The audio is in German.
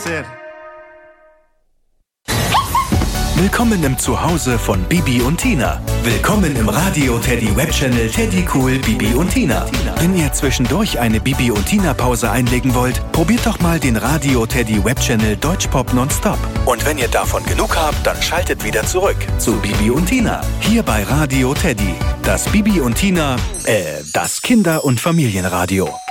placer. Willkommen im Zuhause von Bibi und Tina. Willkommen im Radio Teddy Webchannel Teddy Cool Bibi und Tina. Wenn ihr zwischendurch eine Bibi und Tina Pause einlegen wollt, probiert doch mal den Radio Teddy Webchannel Deutschpop Nonstop. Und wenn ihr davon genug habt, dann schaltet wieder zurück zu Bibi und Tina. Hier bei Radio Teddy. Das Bibi und Tina, das Kinder- und Familienradio.